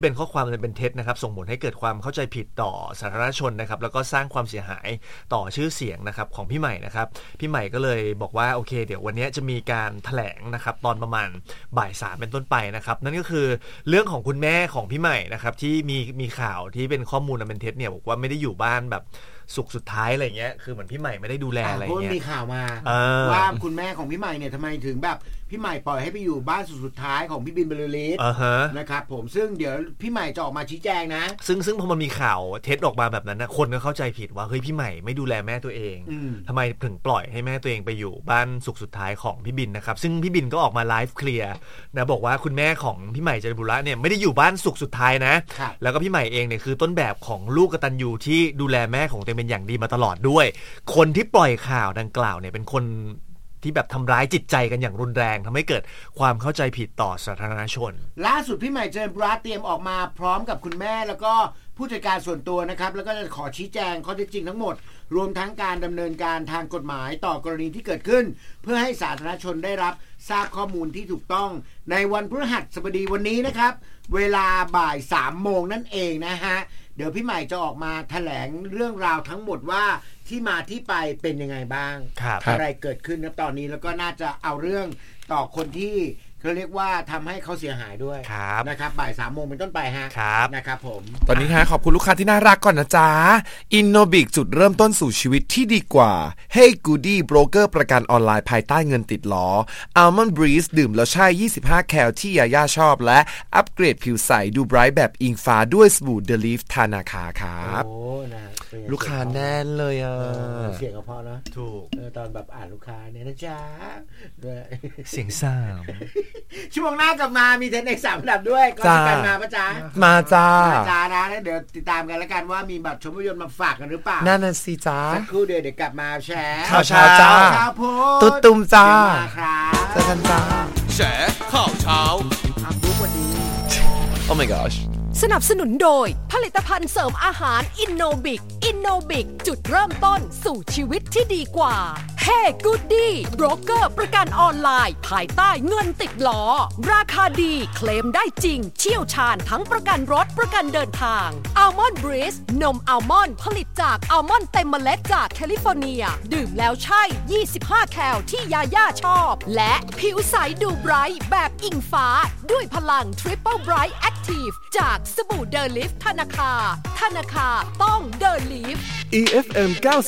เป็นข้อความเป็นเท็จนะครับส่งผลให้เกิดความเข้าใจผิดต่อสาธารณชนนะครับแล้วก็สร้างความเสียหายต่อชื่อเสียงนะครับของพี่ใหม่นะครับพี่ใหม่ก็เลยบอกว่าโอเคเดี๋ยววันนี้จะมีการแถลงนะครับตอนประมาณบ่าย3เป็นต้นไปนะครับนั่นก็คือเรื่องของคุณแม่ของพี่ใหม่นะครับที่มีข่าวที่เป็นข้อมูลเป็นเท็จเนี่ยบอกว่าไม่ได้อยู่บ้านแบบสุขสุดท้ายอะไรเงี้ยคือเหมือนพี่ใหม่ไม่ได้ดูแลอะไรเงี้ยมีข่าวมาว่าคุณแม่ของพี่ใหม่เนี่ยทำไมถึงแบบพี่ใหม่ปล่อยให้ไปอยู่บ้านสุดท้ายของพี่บินบรรลือฤทธิ์นะครับผมซึ่งเดี๋ยวพี่ใหม่จะออกมาชี้แจงนะซึ่งพอมันมีข่าวเท็จออกมาแบบนั้นนะคนก็เข้าใจผิดว่าเฮ้ยพี่ใหม่ไม่ดูแลแม่ตัวเองทำไมถึงปล่อยให้แม่ตัวเองไปอยู่บ้านสุขสุดท้ายของพี่บินนะครับซึ่งพี่บินก็ออกมาไลฟ์เคลียร์นะบอกว่าคุณแม่ของพี่ใหม่เจริญบุระเนี่ยไม่ได้อยู่บ้านสุขสุดท้ายนะแล้วก็พี่ใหม่เองเนี่ยคือต้นแบบของลูกกตัญญูที่ดูแลแม่ของตัวเองเป็นอย่างดีมาตลอดด้วยคนที่ปล่อยข่าวดังกล่าวเนี่ยเป็นคนที่แบบทำร้ายจิตใจกันอย่างรุนแรงทำให้เกิดความเข้าใจผิดต่อสาธารณชนล่าสุดพี่ใหม่เจริญบุระเตรียมออกมาพร้อมกับคุณแม่แล้วก็ผู้จัดการส่วนตัวนะครับแล้วก็จะขอชี้แจงข้อเท็จจริงทั้งหมดรวมทั้งการดำเนินการทางกฎหมายต่อกรณีที่เกิดขึ้นเพื่อให้สาธารณชนได้รับทราบข้อมูลที่ถูกต้องในวันพฤหัสบดีวันนี้นะครับเวลาบ่าย 3 โมงนั่นเองนะฮะเดี๋ยวพี่ใหม่จะออกมาแถลงเรื่องราวทั้งหมดว่าที่มาที่ไปเป็นยังไงบ้างอะไรเกิดขึ้นนะตอนนี้แล้วก็น่าจะเอาเรื่องต่อคนที่เขาเรียกว่าทำให้เขาเสียหายด้วยนะครับบ่าย 3 โมงเป็นต้นไปฮะนะครับผมตอนนี้ฮะขอบคุณลูกค้าที่น่ารักก่อนนะจ๊ะ Innobic จุดเริ่มต้นสู่ชีวิตที่ดีกว่า Hey Goody โบรกเกอร์ประกันออนไลน์ภายใต้เงินติดล้อ Almond Breeze ดื่มแล้วใช่25แคลที่ยาย่าชอบและอัปเกรดผิวใสดูไบรท์แบบอิงฟ้าด้วยสบู่ The Leaf ธนาคาครับลูกค้าแน่นเลยอ่ะเสียงก็พอนะถูกตอนแบบอ่านลูกค้าเนี่ยนะจ๊ะเสียงช่วงหน้ากลับมามีเทคนิค3 ระดับด้วยก็จะกันมาปะจ๊ะมาจ้านะเดี๋ยวติดตามกันแล้วกันว่ามีบัตรชมภาพยนตร์มาฝากกันหรือเปล่านั่นน่ะสิจ้าสักครู่เดี๋ยวกลับมาแชร์ข่าวเช้าจ้าตุ๊ดตุ้มจ้าเจอกันจ้าแชร์ข่าวเช้าปุ๊บวันนี้ Oh my gosh สนับสนุนโดยผลิตภัณฑ์เสริมอาหาร Innobic จุดเริ่มต้นสู่ชีวิตที่ดีกว่า Hey Goody โบรกเกอร์ประกันออนไลน์ภายใต้เงินติดล้อราคาดีเคลมได้จริงเชี่ยวชาญทั้งประกันรถประกันเดินทาง Almond Breeze นมอัลมอนด์ผลิตจากอัลมอนด์เต็มเมล็ดจากแคลิฟอร์เนียดื่มแล้วใช่25แคลที่ยาย่าชอบและผิวใสดูไบรท์แบบอิงฟ้าด้วยพลัง Triple Bright Active จากสบู่ The Leaf ธนาคาต้อง The Leaf EFM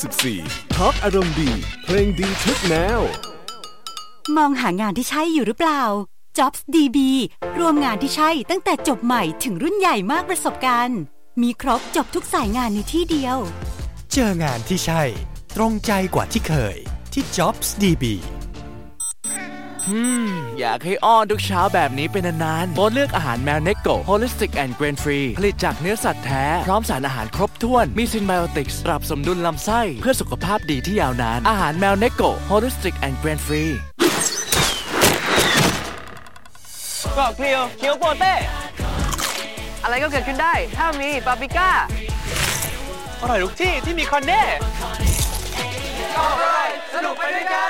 94 Talk อารมณ์ดีเพลงดีทุกแนวมองหางานที่ใช่อยู่หรือเปล่า Jobs DB รวมงานที่ใช่ตั้งแต่จบใหม่ถึงรุ่นใหญ่มากประสบการณ์มีครบจบทุกสายงานในที่เดียวเจองานที่ใช่ตรงใจกว่าที่เคยที่ Jobs DB อยากให้อ้อนทุกเช้าแบบนี้เป็นนานๆโบเลือกอาหารแมวเนโก Holistic and Grain Free ผลิตจากเนื้อสัตว์แท้พร้อมสารอาหารครบถ้วนมีซินไบโอติกส์ปรับสมดุลลำไส้เพื่อสุขภาพดีที่ยาวนานอาหารแมวเนโก Holistic and Grain Free เกาะเคลียวเคียวโปเต้อะไรก็เกิดขึ้นได้ถ้ามีปาปริก้าอร่อยทุกที่ที่มีคอนเน่สนุกไปด้วยกัน